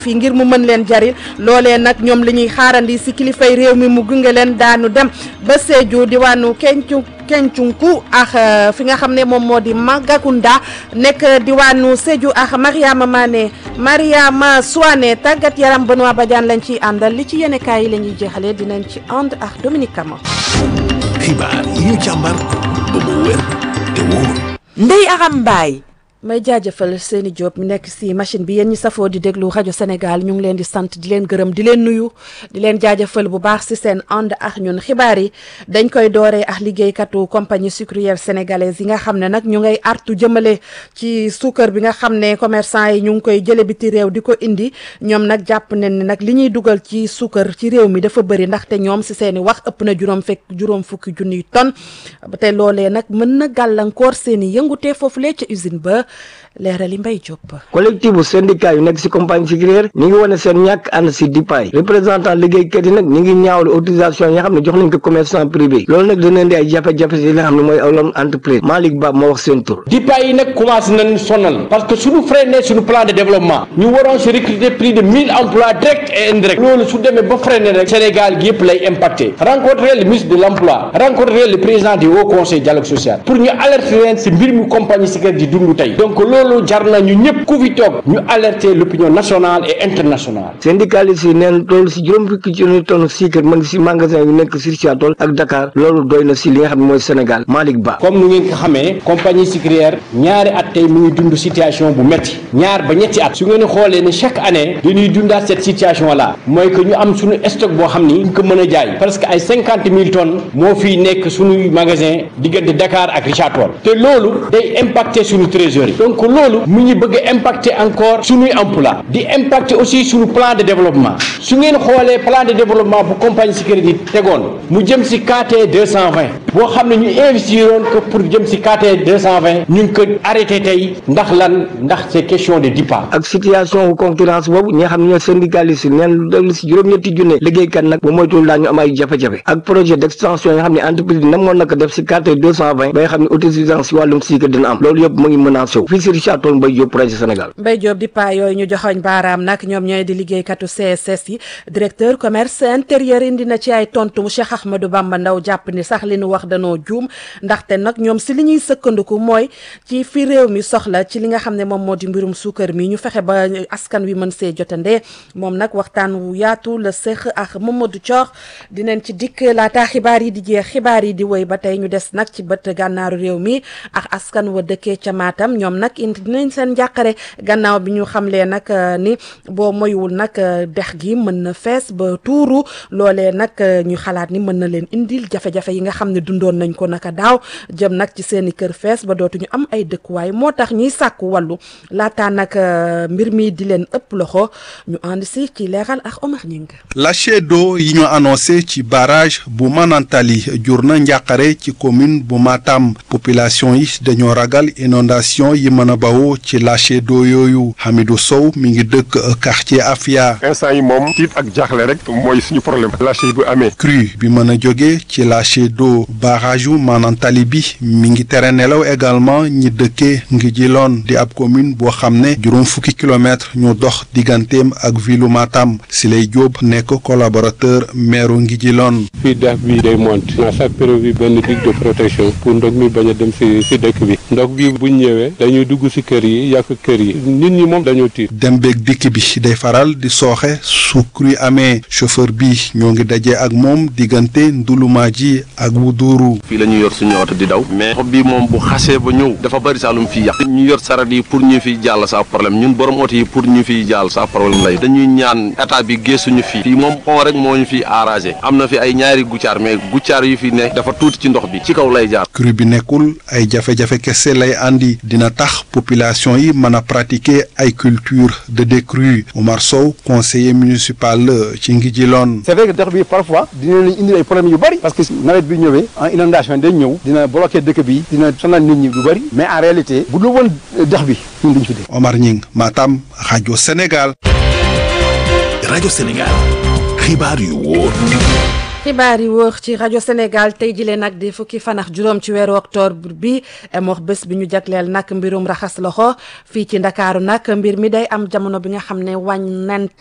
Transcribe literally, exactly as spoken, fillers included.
fii ngir mu mën leen jariñ loolee nag ñoom li ñuy xaarandi si kilifay réew mi mu gunge leen daanu dem ba Sédhiou diwaanu Kencu Kencunku ak fi nga xam ne moom moo di Magakunda nekk diwaanu Sédhiou ak Mariama Mané Mariama Souane tàggat yaram Benoît Badiane lañ ciy àndal li ci yéenekaay yi la ñuy jeexalee dinañ ci ànd ak Dominique Kama. xibaar yi ñu càmbar ba mu wér te wóor. Ndeye Aram Mbaye. may jaajëfal Seni Diop mi nekk si machine bi yéen ñi safoo di déglu rajo Sénégal ñu ngi leen di sant di leen gërëm di leen nuyu di leen jaajëfal bu baax si seen ànd ak ñun xibaar yi dañ koy dooree ak liggéeykatu compagnie sucrière sénégalaise yi nga xam ne nag ñu ngay artu jëmale ci suukar bi nga xam ne commerçant yi ñu ngi koy jële biti réew di ko indi ñoom nag jàpp nañ ne nag li ñuy dugal ci suukar ci réew mi dafa bëri ndaxte ñoom si seen i wax ëpp na juróom fekk juróom fukki junniy tonnes te loolee nag mën na gàllankoor seen i yëngutee foofu lee ca usine ba leerali Mbaye Diop. collectif bu syndicat yu nekk si compagnie sucrière ñi ngi wane seen ñàkk ànd si dipaay représentant liggéeykat yi nag ñi ngi ñaawlu autorisation yi nga xam ne jox nañ ko commerçant privé loolu nag dana indi ay jafe-jafe si li nga xam ne mooy awlam entreprise Malick Ba moo wax seen tur. dipaay yi nag commencé nañ sonal parce que suñu freiné suñu plan de développement ñu waroon si recruter plus de mille emplois directs et indirects loolu su demee ba freiné rek Sénégal gi yëpp lay impacté rencontrer le ministre de l' emploi rencontrer le président du haut conseil dialogue social pour ñu alerter leen si mbir mu compagnie sucrière di dund tey donc loolu jar na ñu ñëpp ku fi toog ñu alerter l'opinion nationale et internationale. syndicalistes yi neen loolu si juróom fukki junni tonne sucre ma ngi si magasin yu nekk si Richard Toll ak Dakar loolu doy na si li nga xam ne mooy Sénégal Malick Ba. comme nu ngeen ko xamee compagnie sucrière ñaari at tey mu ngi dund situation bu métti ñaar ba ñetti at su ngeen xoolee ne chaque année dañuy dundaat cette situation là mooy que ñu am suñu stock boo xam ni ñu ko mën a jaay parce que ay cinquante mille tonnes moo fiy nekk suñuy magasin diggante Dakar ak Richard Toll te loolu day impacter suñu trésorerie donc loolu mu ngi bëgg a impacter encore suñuy emploi di impacter aussi suñu plan de développement su ngeen xoolee plan de développement bu compagnie sucrière di tegoon mu jëm si K T deux cent vingt boo xam ne ñu investiroon que pour jëm si K T deux cent vingt ñu ngi ko arrêté tey ndax lan ndax c'est question de départ. ak situation concurrence boobu ñi nga xam ne ñooy syndicalistes yi neen lu dellu si juróom-ñetti junne liggéeykat nag ba moytuwul daa ñu am ay jafe-jafe ak projet d' extension yi nga xam ne entreprise namoon na ko def si K T deux cent vingt ba nga xam ne autosuffisance si wàllum sucre dina am loolu yëpp mu ngi menacé wu fii si Richard Toll Mbaye Diop projet Sénégal. Mbaye Diop di paa yooyu ñu joxoñ baaraam nag ñoom ñooy di liggéeykatu C S S yi directeur commerce intérieur indi na ci ay tontu Cheikh Ahmadou Bamba Ndaw jàpp ni sax li nu wax danoo juum ndaxte nag ñoom si li ñuy sëkkandiku mooy ci fi réew mi soxla ci li nga xam ne moom moo di mbirum suukar mi ñu fexe ba askan wi mën see jotandee moom nag waxtaan wu yaatu la seq ak Mamadou Thior dinañ ci dikk laata xibaar yi di jeex xibaar yi di woy ba tey ñu des nag ci bët gànnaaru réew mi ak askan wa dëkkee ca Matam ñoom nag indi dinañ seen njàqare gannaaw bi ñu xamlee nag ni boo moywul nag dex gi mën na fees ba tuuru loolee nag ñu xalaat ni mën na leen indil jafe-jafe yi nga xam ne dundoon nañ ko naka daaw jëm nag ci seeni kër fees ba dootuñu am ay dëkkuwaay moo tax ñuy sàkku wàllu laataa nag mbir mi di leen ëpp loxo ñu ànd si ci leeral ak Omar Ñing. lâcher d'eau yi ñu annoncé ci barrage bu Manantali jur na njàqare ci commune bu Matam population yi dañoo ragal inondation yi mën a bawoo ci lâcher d'eau yooyu Hamidou Sow mi ngi dëkk quartier Afia. instant yi moom tiit ak jaaxle rek mooy suñu problème lâcher bu amee. crue bi mën a jóge ci lâcher d'eau barrage yu Manantali bi mi ngi tere nelaw également ñi dëkkee ngi jiloon di ab commune boo xam ne juróom fukki kilomètres ñu dox digganteem ak ville Matam Siley Diop nekk collaborateur maire ngi jiloon. fii dex bi day monte na chaque période bi benn digue de protection pour ndox mi bañ a dem si si dëkk bi ndox bi buñ ñëwee dañuy dugg si kër yi yàq kër yi nit ñi moom dañoo tiit. dem beeg dikk bi day faral di sooxe su crue amee chauffeur bi ñoo ngi daje ak moom diggante Ndulumaaji ak Wuduru. fii la ñu yor suñu oto di daw mais xob bi moom bu xasee ba ñëw dafa bëri saa lu mu fiy yàq ñu yor saret yi pour ñu fiy jàll sa problème ñun borom oto yi pour ñu fiy jàll sa problème lay dañuy ñaan état bi gëstuñu fii fii moom pont rek moo ñu fiy arrangé am na fi ay ñaari guccaar mais guccaar yu fi ne dafa tuuti ci ndox bi ci kaw lay jaar. crue bi nekkul ay jafe-jafe kese lay andi dina tax population yi mën a pratiquer ay culture de décrue Omar Sow conseiller municipal ci ngi jiloon. c'est vrai que dex bi parfois dina leen indi ay problèmes yu bëri parce que nawet bi ñëwee en inondation day ñëw dina bloqué dëkk bi dina sonal nit ñi lu bëri mais en réalité bu dul woon dex bi ñun duñ fi dee. Omar Ñing Matam rajo Sénégal. rajo Sénégal xibaar yu wóor. xibaar yi wër ci rajo Sénégal tey jile nag di fukki fan ak juróom ci weeru octobre bi moo bés bi ñu jagleel nag mbirum raxas loxo fii ci Ndakaaru nag mbir mi day am jamono bi nga xam ne wàññeent